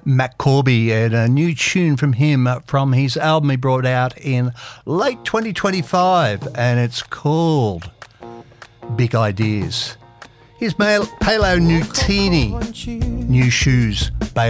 Matt Corby, and a new tune from him from his album he brought out in late 2025, and it's called Big Ideas. Here's Paolo Nutini, New Shoes, Bail